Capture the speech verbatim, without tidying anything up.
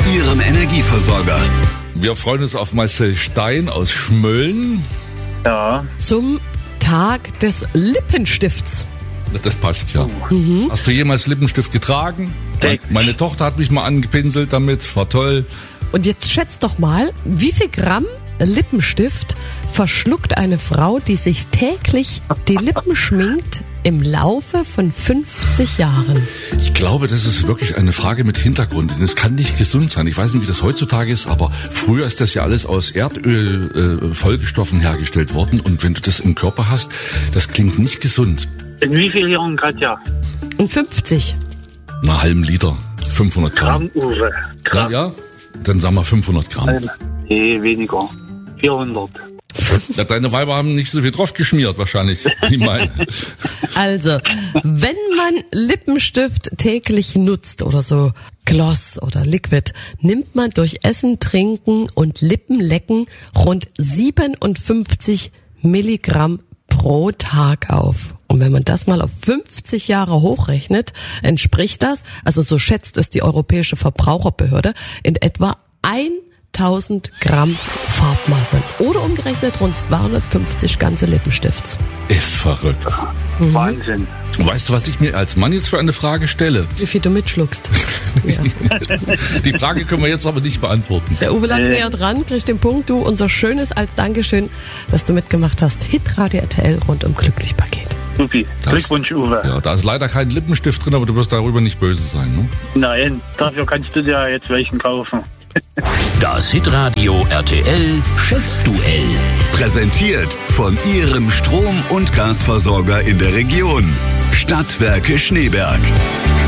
Ihrem Energieversorger. Wir freuen uns auf Marcel Stein aus Schmölln. Ja. Zum Tag des Lippenstifts. Das passt ja. Mhm. Hast du jemals Lippenstift getragen? Nee. Meine Tochter hat mich mal angepinselt damit, war toll. Und jetzt schätzt doch mal, wie viel Gramm Lippenstift verschluckt eine Frau, die sich täglich die Lippen schminkt, im Laufe von fünfzig Jahren? Ich glaube, das ist wirklich eine Frage mit Hintergrund. Das kann nicht gesund sein. Ich weiß nicht, wie das heutzutage ist, aber früher ist das ja alles aus Erdöl, äh, Folgestoffen hergestellt worden. Und wenn du das im Körper hast, das klingt nicht gesund. In wie vielen Jahren, Katja? Und fünfzig. Einen halben Liter, fünfhundert Gramm. Gramm, Uwe. Ja, Gramm. ja, dann sagen wir fünfhundert Gramm. Nee, weniger. vierhundert. Ja, deine Weiber haben nicht so viel drauf geschmiert wahrscheinlich, wie meine. Also, wenn man Lippenstift täglich nutzt oder so Gloss oder Liquid, nimmt man durch Essen, Trinken und Lippenlecken rund siebenundfünfzig Milligramm pro Tag auf. Und wenn man das mal auf fünfzig Jahre hochrechnet, entspricht das, also so schätzt es die Europäische Verbraucherbehörde, in etwa tausend Gramm Farbmasse. Oder umgerechnet rund zweihundertfünfzig ganze Lippenstifts. Ist verrückt. Mhm. Wahnsinn. Weißt du, was ich mir als Mann jetzt für eine Frage stelle? Wie viel du mitschluckst. Ja. Die Frage können wir jetzt aber nicht beantworten. Der Uwe lag Äh. näher dran, kriegt den Punkt. Du, unser Schönes als Dankeschön, dass du mitgemacht hast. Hitradio R T L rund um Glücklich-Paket. Supi. Das- Glückwunsch, Uwe. Ja, da ist leider kein Lippenstift drin, aber du wirst darüber nicht böse sein, ne? Nein, dafür kannst du dir jetzt welchen kaufen. Das Hitradio R T L Schätzduell. Präsentiert von Ihrem Strom- und Gasversorger in der Region. Stadtwerke Schneeberg.